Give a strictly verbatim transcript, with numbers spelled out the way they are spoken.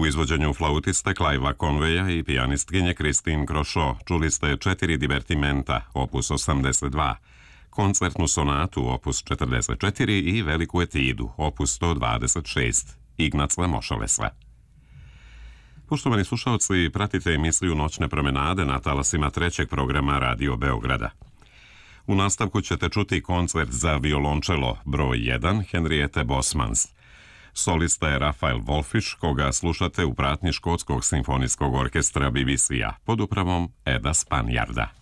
izvođenju flautiste Clivea Conwaya i pijanistkinje Christine Croshaw čuli ste četiri divertimenta, opus osamdeset dva, koncertnu sonatu, opus četrdeset četiri i veliku etidu, opus sto dvadeset šest, Ignaca Mošalesa. Poštovani slušalci, pratite emisiju Noćne promenade na talasima trećeg programa Radio Beograda. U nastavku ćete čuti koncert za violončelo broj jedan Henriette Bosmans. Solista je Rafael Wolfisch, koga slušate u pratnji Škotskog simfonijskog orkestra B B C-a pod upravom Eda Spanjarda.